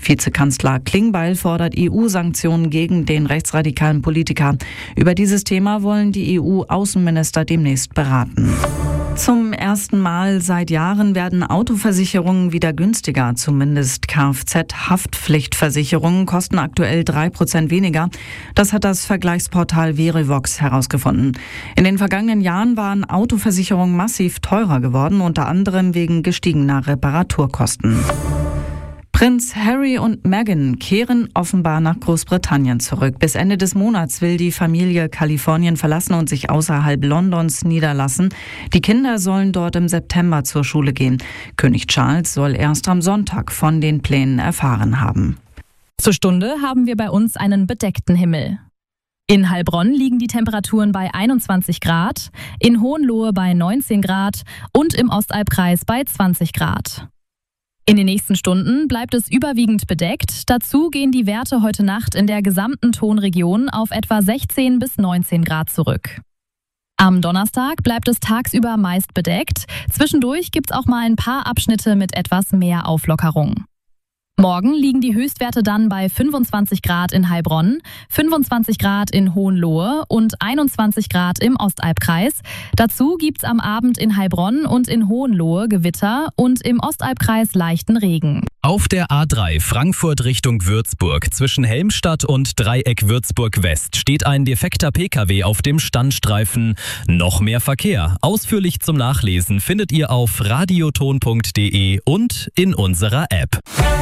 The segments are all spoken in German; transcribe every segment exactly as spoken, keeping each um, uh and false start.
Vizekanzler Klingbeil fordert E U-Sanktionen gegen den rechtsradikalen Politiker. Über dieses Thema wollen die E U-Außenminister demnächst beraten. Zum ersten Mal seit Jahren werden Autoversicherungen wieder günstiger. Zumindest Kfz-Haftpflichtversicherungen kosten aktuell drei Prozent weniger. Das hat das Vergleichsportal Verivox herausgefunden. In den vergangenen Jahren waren Autoversicherungen massiv teurer geworden, unter anderem wegen gestiegener Reparaturkosten. Prinz Harry und Meghan kehren offenbar nach Großbritannien zurück. Bis Ende des Monats will die Familie Kalifornien verlassen und sich außerhalb Londons niederlassen. Die Kinder sollen dort im September zur Schule gehen. König Charles soll erst am Sonntag von den Plänen erfahren haben. Zur Stunde haben wir bei uns einen bedeckten Himmel. In Heilbronn liegen die Temperaturen bei einundzwanzig Grad, in Hohenlohe bei neunzehn Grad und im Ostalbkreis bei zwanzig Grad. In den nächsten Stunden bleibt es überwiegend bedeckt. Dazu gehen die Werte heute Nacht in der gesamten Tonregion auf etwa sechzehn bis neunzehn Grad zurück. Am Donnerstag bleibt es tagsüber meist bedeckt. Zwischendurch gibt es auch mal ein paar Abschnitte mit etwas mehr Auflockerung. Morgen liegen die Höchstwerte dann bei fünfundzwanzig Grad in Heilbronn, fünfundzwanzig Grad in Hohenlohe und einundzwanzig Grad im Ostalbkreis. Dazu gibt's am Abend in Heilbronn und in Hohenlohe Gewitter und im Ostalbkreis leichten Regen. Auf der A drei Frankfurt Richtung Würzburg zwischen Helmstadt und Dreieck Würzburg West steht ein defekter Pkw auf dem Standstreifen. Noch mehr Verkehr. Ausführlich zum Nachlesen findet ihr auf radioton punkt de und in unserer App.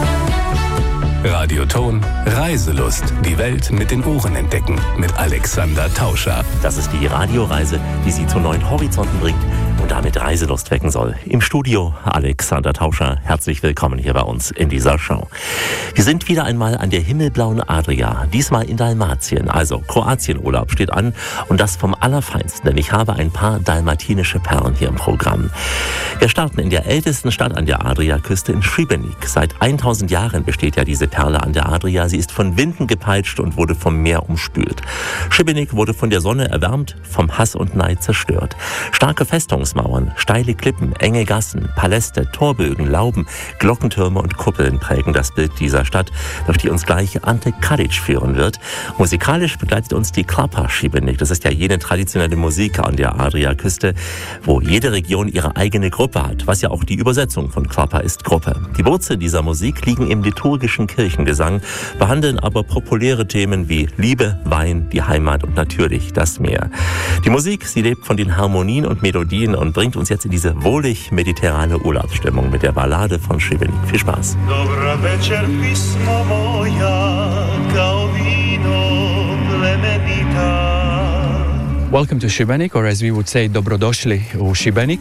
Radioton Reiselust. Die Welt mit den Ohren entdecken. Mit Alexander Tauscher. Das ist die Radioreise, die Sie zu neuen Horizonten bringt und damit Reiselust wecken soll. Im Studio Alexander Tauscher. Herzlich willkommen hier bei uns in dieser Show. Wir sind wieder einmal an der himmelblauen Adria. Diesmal in Dalmatien. Also Kroatien-Urlaub steht an. Und das vom Allerfeinsten. Denn ich habe ein paar dalmatinische Perlen hier im Programm. Wir starten in der ältesten Stadt an der Adriaküste in Šibenik. Seit tausend Jahren besteht ja diese Perle an der Adria. Sie ist von Winden gepeitscht und wurde vom Meer umspült. Šibenik wurde von der Sonne erwärmt, vom Hass und Neid zerstört. Starke Festungsmauern, steile Klippen, enge Gassen, Paläste, Torbögen, Lauben, Glockentürme und Kuppeln prägen das Bild dieser Stadt, durch die uns gleich Ante Kadic führen wird. Musikalisch begleitet uns die Klapa Šibenik. Das ist ja jene traditionelle Musik an der Adriaküste, wo jede Region ihre eigene Gruppe hat, was ja auch die Übersetzung von Klapa ist, Gruppe. Die Wurzeln dieser Musik liegen im liturgischen Kirchengesang, behandeln aber populäre Themen wie Liebe, Wein, die Heimat und natürlich das Meer. Die Musik, sie lebt von den Harmonien und Melodien und bringt uns jetzt in diese wohlig mediterrane Urlaubsstimmung mit der Ballade von Šibenik. Viel Spaß. Welcome to Šibenik, or as we would say, Dobrodošli u Šibenik.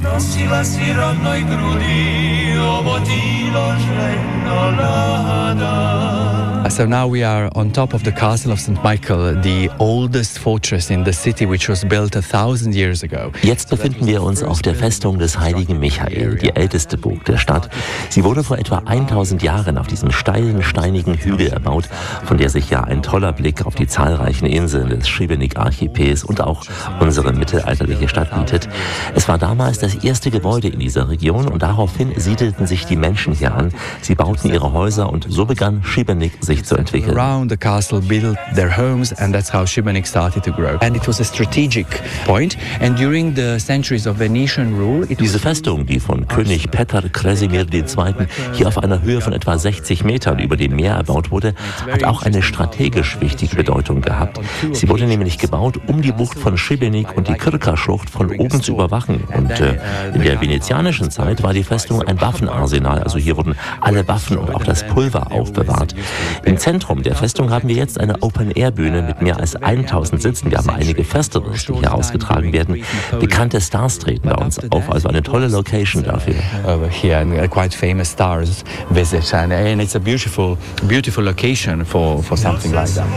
So now we are on top of the castle of Saint Michael, the oldest fortress in the city, which was built a thousand years ago. Jetzt befinden wir uns auf der Festung des heiligen Michael, die älteste Burg der Stadt. Sie wurde vor etwa tausend Jahren auf diesem steilen, steinigen Hügel erbaut, von der sich ja ein toller Blick auf die zahlreichen Inseln des Šibenik-Archipels und auch unsere mittelalterliche Stadt bietet. Es war damals das erste Gebäude in dieser Region und daraufhin siedelten sich die Menschen hier an. Sie bauten ihre Häuser und so begann Šibenik sich zu entwickeln. Around the castle built their homes and that's how Šibenik started to grow. And it was a strategic point and during the centuries of Venetian rule it Diese Festung, die von König Petar Kresimir der Zweite hier auf einer Höhe von etwa sechzig Metern über dem Meer erbaut wurde, hat auch eine strategisch wichtige Bedeutung gehabt. Sie wurde nämlich gebaut, um die Bucht von Šibenik und die Krka-Schlucht von oben zu überwachen. Und äh, in der venezianischen Zeit war die Festung ein Waffenarsenal, also hier wurden alle Waffen und auch das Pulver aufbewahrt. Im Zentrum der Festung haben wir jetzt eine Open-Air-Bühne mit mehr als tausend Sitzen. Wir haben einige Festivals, die hier ausgetragen werden. Bekannte Stars treten bei uns auf, also eine tolle Location dafür. Over here and quite famous stars visit and, and it's a beautiful, beautiful location for, for something like that.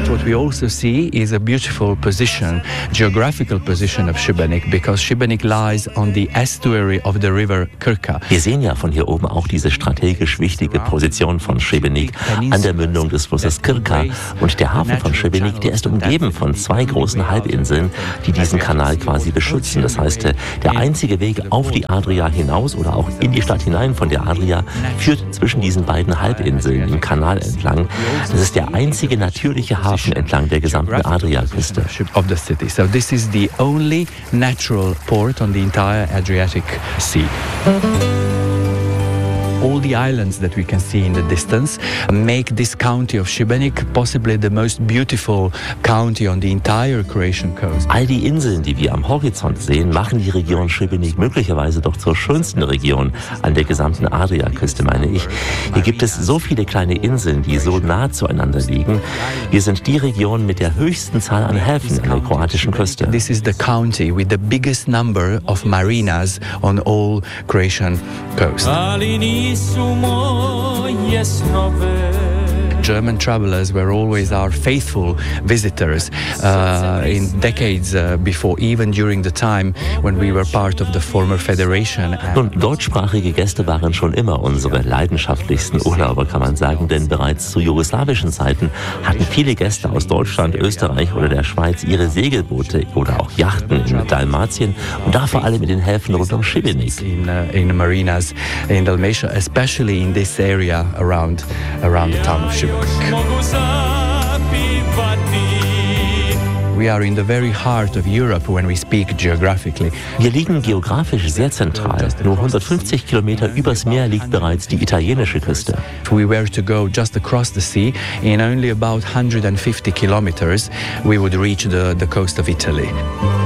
What we also see is a beautiful position, geographical position of Šibenik, because Šibenik lies on the estuary of the river Krka. Wir sehen ja von hier oben auch diese strategisch wichtige Position von Šibenik an der Mündung des Flusses Krka. Und der Hafen von Šibenik, der ist umgeben von zwei großen Halbinseln, die diesen Kanal quasi beschützen. Das heißt, der einzige Weg auf die Adria hinaus oder auch in die Stadt hinein von der Adria führt zwischen diesen beiden Halbinseln im Kanal entlang. Das ist der einzige natürliche Hafen entlang der gesamten Adriaküste. So this is the only natural port on the entire Adriatic Sea. All the islands that we can see in the distance make this county of Šibenik possibly the most beautiful county on the entire Croatian coast. All die Inseln, die wir am Horizont sehen, machen die Region Šibenik möglicherweise doch zur schönsten Region an der gesamten Adriaküste, meine ich. Hier gibt es so viele kleine Inseln, die so nah zueinander liegen. Wir sind die Region mit der höchsten Zahl an Häfen an der kroatischen Küste. This is the county with the biggest number of marinas on all Croatian coast. German travelers were always our faithful visitors uh, in decades uh, before, even during the time when we were part of the former federation. Nun, deutschsprachige Gäste waren schon immer unsere leidenschaftlichsten Urlauber, kann man sagen, denn bereits zu jugoslawischen Zeiten hatten viele Gäste aus Deutschland, Österreich oder der Schweiz ihre Segelboote oder auch Yachten in Dalmatien und da vor allem in den Häfen rund um Šibenik. In, uh, in marinas in Dalmatia, especially in this area around, around the town of Šibenik. We are in the very heart of Europe when we speak geographically. Wir liegen geografisch sehr zentral. Nur hundertfünfzig Kilometer übers Meer liegt bereits die italienische Küste. If we were to go just across the sea, in only about one hundred fifty kilometers, we would reach the, the coast of Italy.